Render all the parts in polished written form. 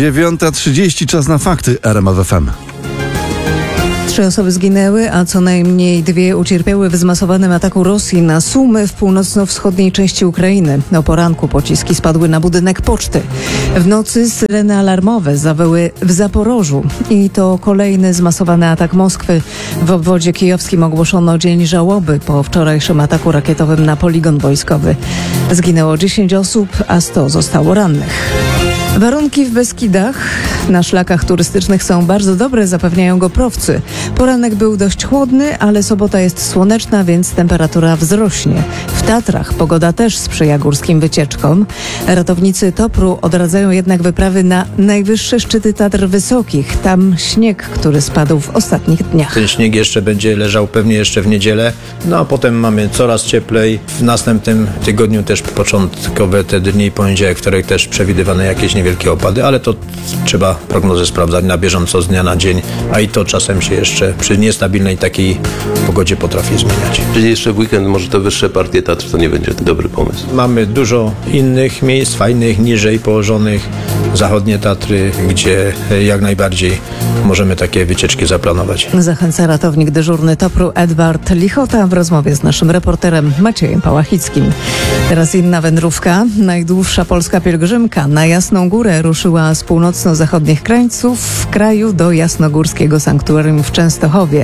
9:30, czas na fakty RMF FM. 3 osoby zginęły, a co najmniej 2 ucierpiały w zmasowanym ataku Rosji na Sumy w północno-wschodniej części Ukrainy. O poranku pociski spadły na budynek poczty. W nocy syreny alarmowe zawyły w Zaporożu. I to kolejny zmasowany atak Moskwy. W obwodzie kijowskim ogłoszono dzień żałoby po wczorajszym ataku rakietowym na poligon wojskowy. Zginęło 10 osób, a 100 zostało rannych. Warunki w Beskidach na szlakach turystycznych są bardzo dobre, zapewniają GoProwcy. Poranek był dość chłodny, ale sobota jest słoneczna, więc temperatura wzrośnie. W Tatrach pogoda też sprzyja górskim wycieczkom. Ratownicy TOPR-u odradzają jednak wyprawy na najwyższe szczyty Tatr Wysokich. Tam śnieg, który spadł w ostatnich dniach. Ten śnieg jeszcze będzie leżał pewnie jeszcze w niedzielę, no a potem mamy coraz cieplej. W następnym tygodniu też początkowe te dni, poniedziałek, wtorek też przewidywane jakieś niewielkie opady, ale to trzeba prognozę sprawdzać na bieżąco z dnia na dzień, a i to czasem się jeszcze przy niestabilnej takiej pogodzie potrafi zmieniać. Czyli jeszcze w weekend może te wyższe partie Tatr to nie będzie dobry pomysł. Mamy dużo innych miejsc, fajnych, niżej położonych, zachodnie Tatry, gdzie jak najbardziej możemy takie wycieczki zaplanować. Zachęca ratownik dyżurny TOPR-u Edward Lichota w rozmowie z naszym reporterem Maciejem Pałachickim. Teraz inna wędrówka. Najdłuższa polska pielgrzymka na Jasną Górę ruszyła z północno-zachodnich krańców kraju do jasnogórskiego sanktuarium w Częstochowie.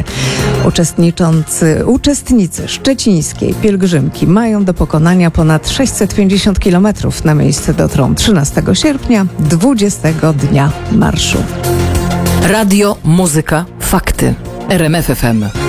Uczestnicy szczecińskiej pielgrzymki mają do pokonania ponad 650 km. Na miejsce dotrą 13 sierpnia, 20 dnia marszu. Radio, muzyka, fakty. RMF FM.